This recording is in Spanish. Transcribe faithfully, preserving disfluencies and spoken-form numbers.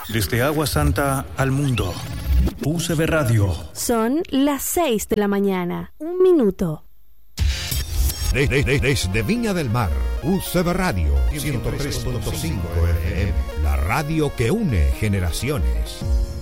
Desde Agua Santa al mundo. U C B Radio. Son las seis de la mañana. Un minuto. De, de, de, desde Viña del Mar, U C B Radio, ciento tres punto cinco F M. La radio que une generaciones.